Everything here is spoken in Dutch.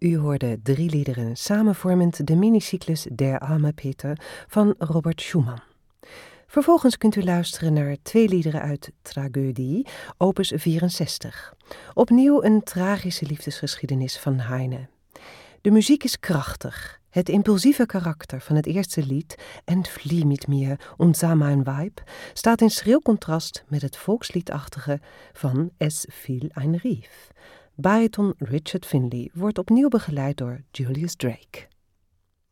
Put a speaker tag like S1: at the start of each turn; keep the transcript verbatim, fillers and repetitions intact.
S1: U hoorde drie liederen samenvormend de minicyclus Der arme Peter van Robert Schumann. Vervolgens kunt u luisteren naar twee liederen uit Tragödie, opus vierenzestig. Opnieuw een tragische liefdesgeschiedenis van Heine. De muziek is krachtig. Het impulsieve karakter van het eerste lied, Entflieh mit mir und sah mein Weib, staat in schril contrast met het volksliedachtige van Es fiel ein Rief. Bariton Richard Finlay wordt opnieuw begeleid door Julius Drake.